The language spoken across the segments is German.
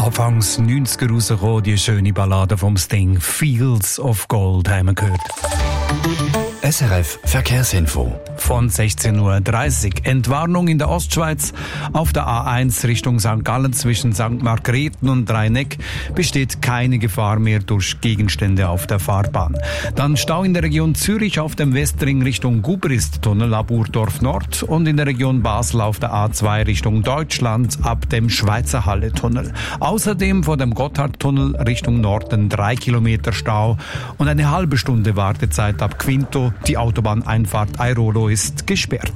Anfangs 90er rausgekommen, die schöne Ballade vom Sting «Fields of Gold» haben wir gehört. SRF Verkehrsinfo. Von 16:30 Uhr. Entwarnung in der Ostschweiz. Auf der A1 Richtung St. Gallen zwischen St. Margrethen und Rheineck besteht keine Gefahr mehr durch Gegenstände auf der Fahrbahn. Dann Stau in der Region Zürich auf dem Westring Richtung Gubrist-Tunnel ab Urdorf Nord und in der Region Basel auf der A2 Richtung Deutschland ab dem Schweizer Halle-Tunnel. Außerdem vor dem Gotthardtunnel Richtung Norden 3 Kilometer Stau und eine halbe Stunde Wartezeit ab Quinto. Die Autobahneinfahrt Airolo ist gesperrt.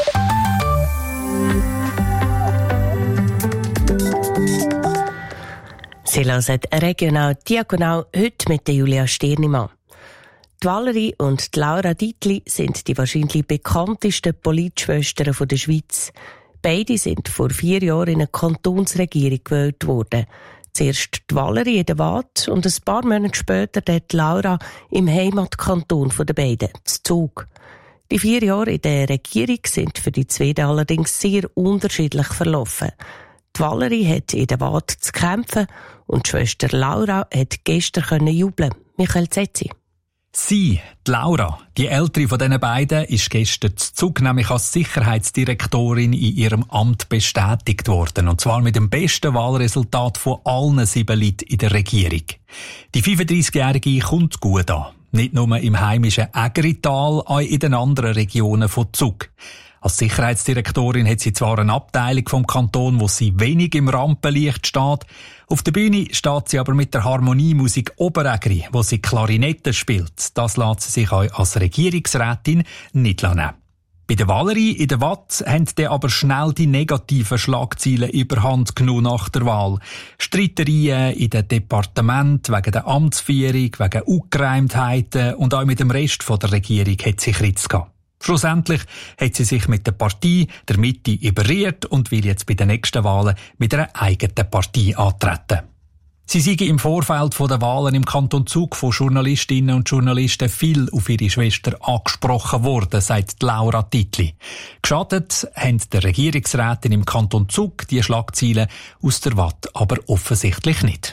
Sie hören regional diagonal heute mit Julia Stirnimann. Die Valerie und die Laura Dietli sind die wahrscheinlich bekanntesten Politschwestern der Schweiz. Beide sind vor 4 Jahren in eine Kantonsregierung gewählt worden. Zuerst die Valerie in der Waadt und ein paar Monate später die Laura im Heimatkanton der beiden, zu Zug. Die 4 Jahre in der Regierung sind für die zwei allerdings sehr unterschiedlich verlaufen. Die Valerie hat in der Waadt zu kämpfen und die Schwester Laura hat gestern jubeln. Michael Zetzi. Sie, die Laura, die ältere von diesen beiden, ist gestern zu Zug nämlich als Sicherheitsdirektorin in ihrem Amt bestätigt worden. Und zwar mit dem besten Wahlresultat von allen 7 Leuten in der Regierung. Die 35-Jährige kommt gut an. Nicht nur im heimischen Ägerital, auch in den anderen Regionen von Zug. Als Sicherheitsdirektorin hat sie zwar eine Abteilung vom Kanton, wo sie wenig im Rampenlicht steht. Auf der Bühne steht sie aber mit der Harmoniemusik Oberägeri, wo sie Klarinette spielt. Das lässt sie sich auch als Regierungsrätin nicht nehmen. Bei der Valerie in der Waadt haben dann aber schnell die negativen Schlagzeilen überhand genommen nach der Wahl. Streitereien in den Departementen wegen der Amtsführung, wegen Ungereimtheiten und auch mit dem Rest der Regierung hat sie Kritz gehabt. Schlussendlich hat sie sich mit der Partei der Mitte überrührt und will jetzt bei den nächsten Wahlen mit einer eigenen Partei antreten. Sie sei im Vorfeld der Wahlen im Kanton Zug von Journalistinnen und Journalisten viel auf ihre Schwester angesprochen worden, sagt Laura Dietli. Geschadet haben der Regierungsrätin im Kanton Zug die Schlagzeilen aus der Waadt aber offensichtlich nicht.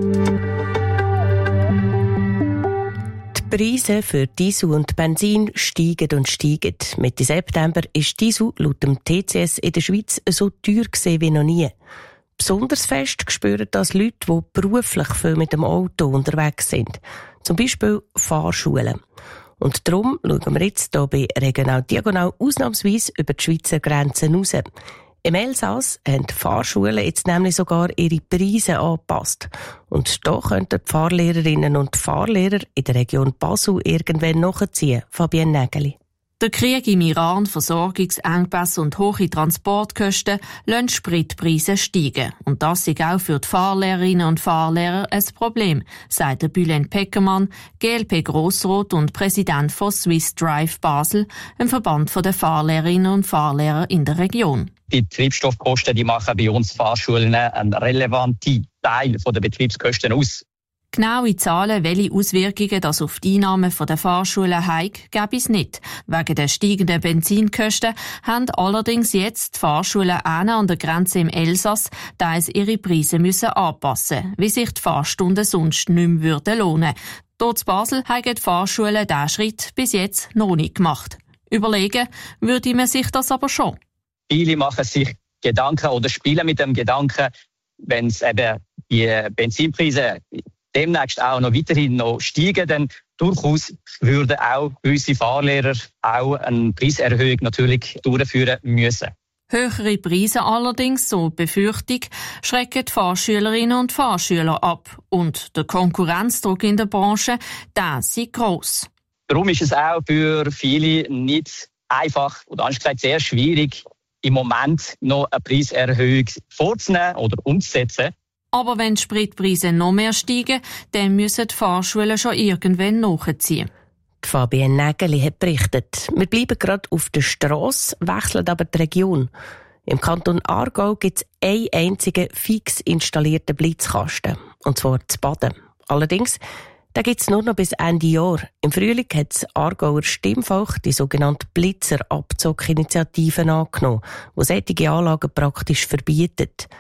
Die Preise für Diesel und Benzin steigen und steigen. Mitte September ist Diesel laut dem TCS in der Schweiz so teuer gewesen wie noch nie. Besonders fest spüren das Leute, die beruflich viel mit dem Auto unterwegs sind. Zum Beispiel Fahrschulen. Und darum schauen wir jetzt hier bei Regional Diagonal ausnahmsweise über die Schweizer Grenzen raus. Im Elsass haben die Fahrschulen jetzt nämlich sogar ihre Preise angepasst. Und da könnten die Fahrlehrerinnen und Fahrlehrer in der Region Basel irgendwann nachziehen. Fabienne Nägeli. Der Krieg im Iran, Versorgungsengpässe und hohe Transportkosten lassen Spritpreise steigen. Und das ist auch für die Fahrlehrerinnen und Fahrlehrer ein Problem, sagt der Bülent Peckermann, GLP-Grossrat und Präsident von Swiss Drive Basel, einem Verband der Fahrlehrerinnen und Fahrlehrer in der Region. Die Treibstoffkosten, die machen bei uns Fahrschulen einen relevanten Teil der Betriebskosten aus. Genaue Zahlen, welche Auswirkungen das auf die Einnahmen der Fahrschulen hat, gäbe es nicht. Wegen der steigenden Benzinkosten haben allerdings jetzt die Fahrschulen an der Grenze im Elsass teils ihre Preise müssen anpassen, wie sich die Fahrstunden sonst nicht mehr lohnen würden. Dort in Basel haben die Fahrschulen diesen Schritt bis jetzt noch nicht gemacht. Überlegen würde man sich das aber schon. Viele machen sich Gedanken oder spielen mit dem Gedanken, wenn es eben die Benzinpreise demnächst auch noch weiterhin steigen, dann durchaus würden auch unsere Fahrlehrer auch eine Preiserhöhung natürlich durchführen müssen. Höhere Preise allerdings, so die Befürchtung, schrecken die Fahrschülerinnen und Fahrschüler ab. Und der Konkurrenzdruck in der Branche, der ist gross. Darum ist es auch für viele nicht einfach oder anders gesagt sehr schwierig, im Moment noch eine Preiserhöhung vorzunehmen oder umzusetzen. Aber wenn die Spritpreise noch mehr steigen, dann müssen die Fahrschulen schon irgendwann nachziehen. Fabienne Nägeli hat berichtet. Wir bleiben gerade auf der Strasse, wechseln aber die Region. Im Kanton Aargau gibt es einen einzigen fix installierten Blitzkasten. Und zwar zu Baden. Allerdings, da gibt es nur noch bis Ende Jahr. Im Frühling hat das Aargauer Stimmvolk die sogenannte Blitzerabzockinitiative angenommen, die solche Anlagen praktisch verbietet.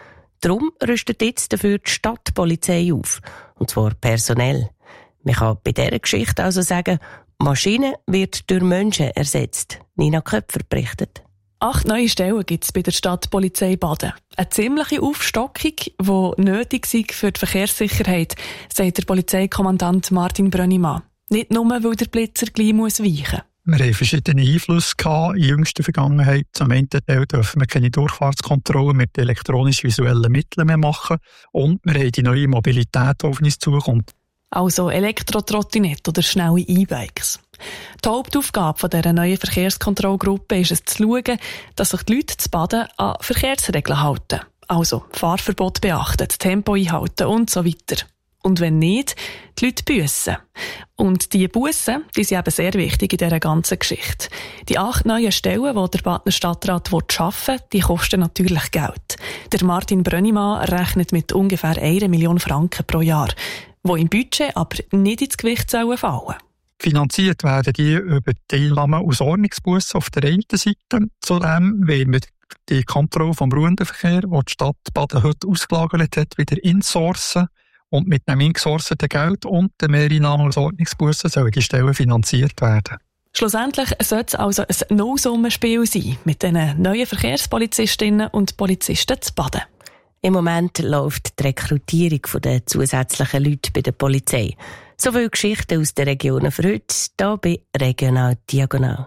Darum rüstet jetzt dafür die Stadtpolizei auf. Und zwar personell. Man kann bei dieser Geschichte also sagen, Maschine wird durch Menschen ersetzt. Nina Köpfer berichtet. 8 neue Stellen gibt es bei der Stadtpolizei Baden. Eine ziemliche Aufstockung, die nötig ist für die Verkehrssicherheit, sagt der Polizeikommandant Martin Brönnimann. Nicht nur, weil der Blitzer gleich weichen muss. Wir haben verschiedene Einflüsse gehabt in jüngster Vergangenheit. Am einen Teil dürfen wir keine Durchfahrtskontrolle mit elektronisch-visuellen Mitteln mehr machen. Und wir haben die neue Mobilität, die auf uns zukommt. Also Elektro-Trottinette oder schnelle E-Bikes. Die Hauptaufgabe dieser neuen Verkehrskontrollgruppe ist es zu schauen, dass sich die Leute zu Baden an Verkehrsregeln halten. Also Fahrverbot beachten, das Tempo einhalten und so weiter. Und wenn nicht, die Leute büssen. Und diese Bussen, die sind eben sehr wichtig in dieser ganzen Geschichte. Die 8 neuen Stellen, die der Badner Stadtrat arbeiten will, die kosten natürlich Geld. Der Martin Brönnimann rechnet mit ungefähr 1 Million Franken pro Jahr, die im Budget aber nicht ins Gewicht fallen sollen. Finanziert werden die über die Einnahmen aus Ordnungsbussen auf der einen Seite. Zudem wollen wir die Kontrolle vom Ruhendenverkehr, die die Stadt Baden heute ausgelagert hat, wieder insourcen. Und mit dem ingesourceten Geld und den Mehreinnahmen aus Ordnungsbussen sollen die Stellen finanziert werden. Schlussendlich sollte es also ein Nullsummenspiel sein mit den neuen Verkehrspolizistinnen und Polizisten zu Baden. Im Moment läuft die Rekrutierung der zusätzlichen Leute bei der Polizei. So viele Geschichten aus den Regionen für heute, hier bei Regional Diagonal.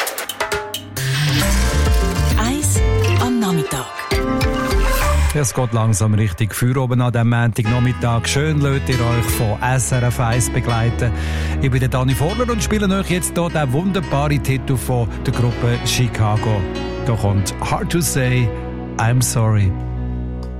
1 am Nachmittag. Es geht langsam richtig für oben an diesem Montagnachmittag. Schön lasst ihr euch von SRF 1 begleiten. Ich bin der Dani Vorler und spiele euch jetzt hier den wunderbaren Titel von der Gruppe Chicago. Da kommt Hard to Say, I'm Sorry.